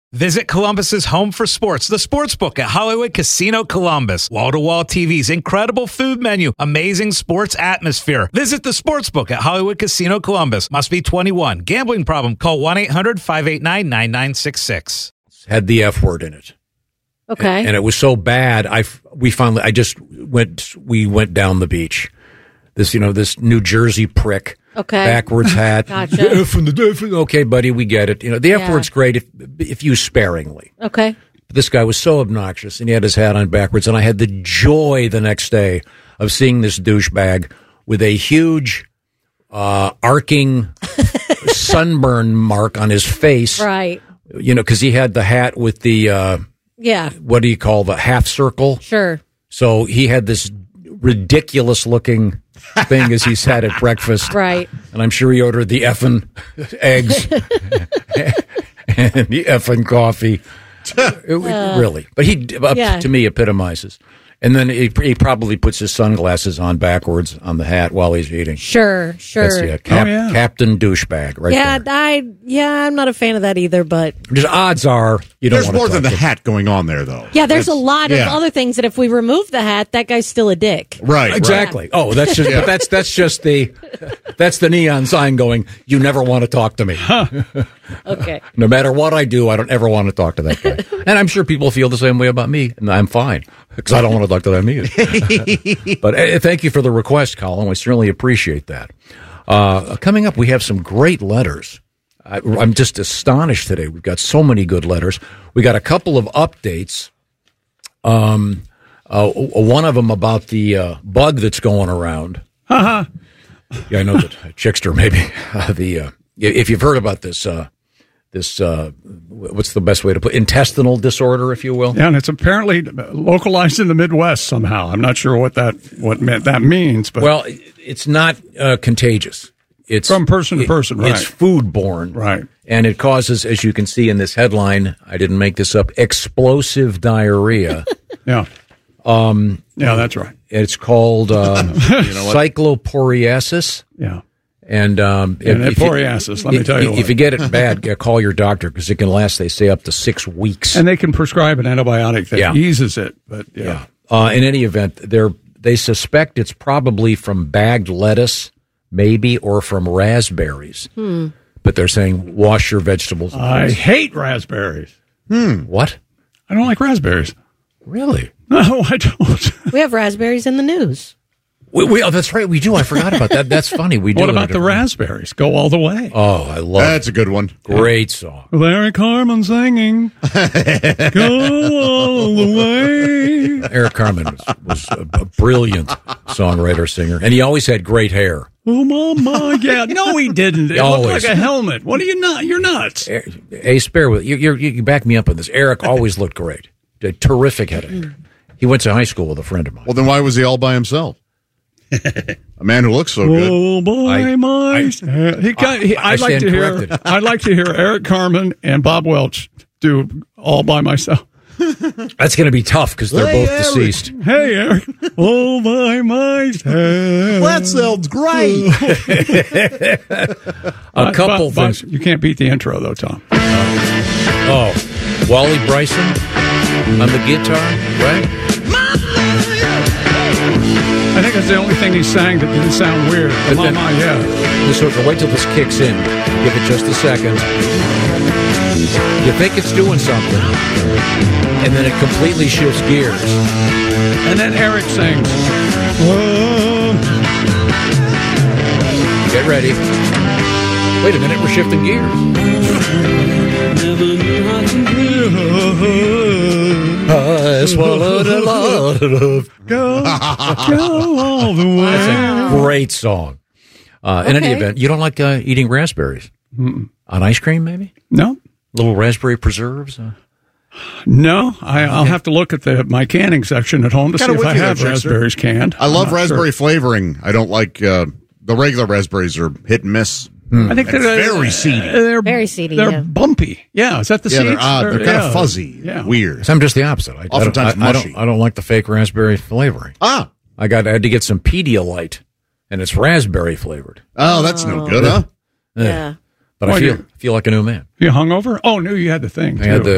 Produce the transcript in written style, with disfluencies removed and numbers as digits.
Visit Columbus's home for sports, the Sportsbook at Hollywood Casino Columbus. Wall-to-wall TVs, incredible food menu, amazing sports atmosphere. Visit the Sportsbook at Hollywood Casino Columbus. Must be 21. Gambling problem? Call 1-800-589-9966. Had the F word in it. Okay. And it was so bad, we went down the beach. This New Jersey prick. Okay. Backwards hat. Gotcha. The F and the F. Okay, buddy, we get it. The F word's great if used sparingly. Okay. But this guy was so obnoxious, and he had his hat on backwards, and I had the joy the next day of seeing this douchebag with a huge arcing sunburn mark on his face. Right. Because he had the hat with the what do you call the half circle? Sure. So he had this ridiculous looking thing as he sat at breakfast. Right. And I'm sure he ordered the effing eggs and the effing coffee. Really. But he, to me, epitomizes. And then he probably puts his sunglasses on backwards on the hat while he's eating. Sure. That's Captain Douchebag right there. I'm not a fan of that either, but... Just odds are you don't want to There's more than the hat going on there, though. Yeah, there's a lot of other things that if we remove the hat, that guy's still a dick. Right. Exactly. Oh, that's just but that's just that's the neon sign going, you never want to talk to me. Okay. No matter what I do, I don't ever want to talk to that guy. And I'm sure people feel the same way about me, and I'm fine, because I don't want to talk to them either. But thank you for the request, Colin. We certainly appreciate that. Coming up, we have some great letters. I'm just astonished today. We've got so many good letters. We got a couple of updates. One of them about the bug that's going around. Yeah, I know that Chickster maybe. If you've heard about this what's the best way to put intestinal disorder, if you will? Yeah, and it's apparently localized in the Midwest somehow. I'm not sure what that means, but it's not contagious. It's from person to person, right? It's foodborne, right? And it causes, as you can see in this headline, I didn't make this up, explosive diarrhea. Yeah, that's right. It's called cycloporiasis. Yeah. And poriasis, let me tell you. If you get it bad, call your doctor, because it can last, they say, up to 6 weeks. And they can prescribe an antibiotic that eases it. But in any event, they suspect it's probably from bagged lettuce, maybe, or from raspberries. But they're saying wash your vegetables. I hate raspberries. What? I don't like raspberries. Really? No, I don't. We have raspberries in the news. That's right, we do. I forgot about that. That's funny. We do. What about the raspberries? Go all the way. Oh, I love That's a good one. Great song. Eric Carmen singing. Go all the way. Eric Carmen was a brilliant songwriter, singer, and he always had great hair. Oh, mama, yeah. No, he didn't. It looked like a helmet. What are you not? You're nuts. Hey, spare with you back me up on this. Eric always looked great. A terrific head of hair. He went to high school with a friend of mine. Well, then why was he all by himself? A man who looks so good. Oh, boy, I'd like to hear Eric Carmen and Bob Welch do All By Myself. That's going to be tough because they're both deceased. Hey, Eric. All by myself. That sounds great. A couple things. You can't beat the intro, though, Tom. Wally Bryson on the guitar, right? I think that's the only thing he sang that didn't sound weird. Wait till this kicks in. Give it just a second. You think it's doing something, and then it completely shifts gears. And then Eric sings. Get ready. Wait a minute, we're shifting gears. I swallowed a lot of go all the way. That's a great song. In any event, you don't like eating raspberries? On ice cream, maybe? No. Little raspberry preserves? No. I'll have to look at my canning section at home to see if I have raspberries canned. I love raspberry flavoring. I don't like the regular raspberries are hit and miss. I think they're very seedy. They're very seedy. They're bumpy. Yeah, is that the seeds? They're kind of fuzzy. Yeah. Weird. So I'm just the opposite. Oftentimes mushy. I don't like the fake raspberry flavoring. I had to get some Pedialyte, and it's raspberry flavored. Oh, that's no good, huh? Yeah. But I feel like a new man. You hungover? Oh, no, you had the thing. I had